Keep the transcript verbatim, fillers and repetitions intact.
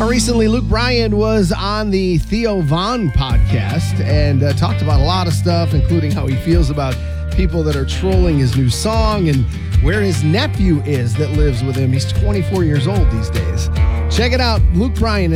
Recently, Luke Bryan was on the Theo Von podcast and uh, talked about a lot of stuff, including how he feels about people that are trolling his new song and where his nephew is that lives with him. He's twenty-four years old these days. Check it out, Luke Bryan.